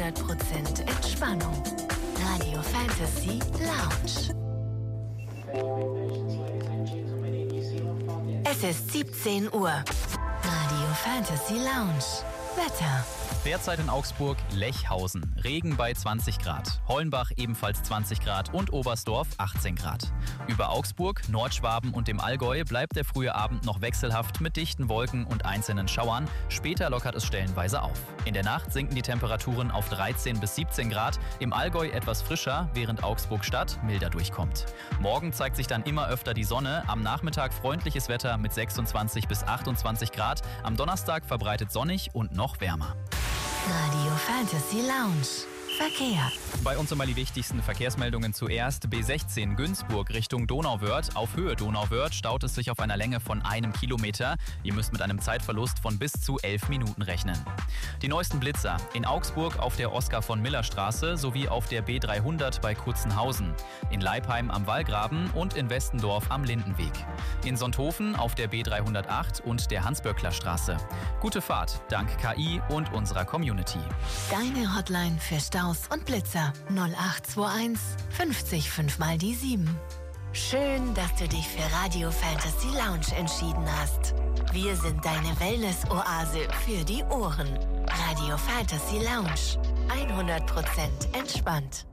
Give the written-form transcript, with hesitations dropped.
100% Entspannung. Radio Fantasy Lounge. Es ist 17 Uhr. Radio Fantasy Lounge. Wetter. Derzeit in Augsburg Lechhausen. Regen bei 20 Grad. Hollenbach ebenfalls 20 Grad und Oberstdorf 18 Grad. Über Augsburg, Nordschwaben und dem Allgäu bleibt der frühe Abend noch wechselhaft mit dichten Wolken und einzelnen Schauern. Später lockert es stellenweise auf. In der Nacht sinken die Temperaturen auf 13 bis 17 Grad. Im Allgäu etwas frischer, während Augsburg-Stadt milder durchkommt. Morgen zeigt sich dann immer öfter die Sonne. Am Nachmittag freundliches Wetter mit 26 bis 28 Grad. Am Donnerstag verbreitet sonnig und noch wärmer. Radio Fantasy Lounge. Verkehr. Bei uns einmal die wichtigsten Verkehrsmeldungen zuerst. B16 Günzburg Richtung Donauwörth. Auf Höhe Donauwörth staut es sich auf einer Länge von 1 Kilometer. Ihr müsst mit einem Zeitverlust von bis zu 11 Minuten rechnen. Die neuesten Blitzer in Augsburg auf der Oskar-von-Miller-Straße sowie auf der B300 bei Kutzenhausen. In Leipheim am Wallgraben und in Westendorf am Lindenweg. In Sonthofen auf der B308 und der Hans-Böckler-Straße. Gute Fahrt dank KI und unserer Community. Deine Hotline für Staus und Blitzer 0821 50 5 mal die 7. Schön, dass du dich für Radio Fantasy Lounge entschieden hast. Wir sind deine Wellness-Oase für die Ohren. Radio Fantasy Lounge. 100% entspannt.